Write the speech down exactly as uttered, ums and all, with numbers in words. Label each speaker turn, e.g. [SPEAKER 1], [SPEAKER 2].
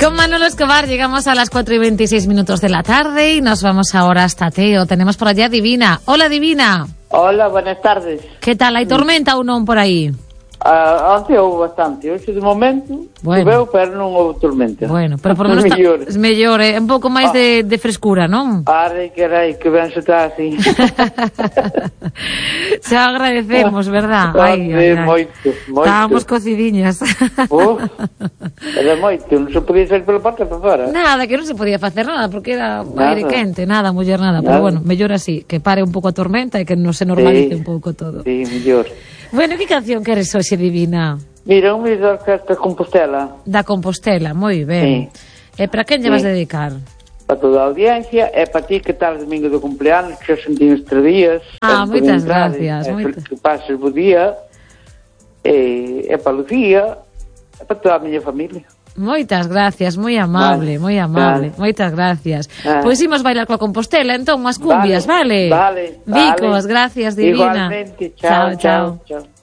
[SPEAKER 1] Con Manolo Escobar llegamos a las cuatro y veintiséis minutos de la tarde y nos vamos ahora hasta Teo. Tenemos por allá a Divina. Hola, Divina.
[SPEAKER 2] Hola, buenas tardes.
[SPEAKER 1] ¿Qué tal? ¿Hay tormenta ou non por aí?
[SPEAKER 2] Uh, onte houve bastante. Hoxe, de momento,
[SPEAKER 1] bueno.
[SPEAKER 2] choveu, pero non houve tormenta.
[SPEAKER 1] Bueno, pero por lo menos é mellor, é eh? un pouco máis ah. de, de frescura, non?
[SPEAKER 2] Arre, carai, que ben se está así.
[SPEAKER 1] Se agradecemos, verdad?
[SPEAKER 2] Ai, ai, ai. Moito, moito.
[SPEAKER 1] Estábamos cocidiñas.
[SPEAKER 2] Uf, era moito, non se podía sair pela porta para fora.
[SPEAKER 1] Nada, que non se podía facer nada, porque era aire quente, nada, muller, nada. nada. Pero bueno, mellor así, que pare un pouco a tormenta e que non se normalice sí, un pouco todo.
[SPEAKER 2] Sí, mellor.
[SPEAKER 1] Bueno, que canción queres hoxe, Divina?
[SPEAKER 2] Mira, un vídeo da Orquesta Compostela.
[SPEAKER 1] Da Compostela, moi ben. Sí. E para quen lle vas sí. dedicar?
[SPEAKER 2] Para toda a audiencia, e para ti que tal domingo do cumpleaños, que xa sentín estes días.
[SPEAKER 1] Ah, moitas gracias.
[SPEAKER 2] E moita. Que pases bo día, e, e para Lucía, e para toda a miña familia.
[SPEAKER 1] Moitas gracias, moi amable, moi amable. Vale. Moitas gracias. Vale. Pois imos bailar coa Compostela, entón, as cumbias, vale?
[SPEAKER 2] Vale.
[SPEAKER 1] Vicos, vale. Gracias, Divina.
[SPEAKER 2] Igualmente, chao, chao, chao. chao.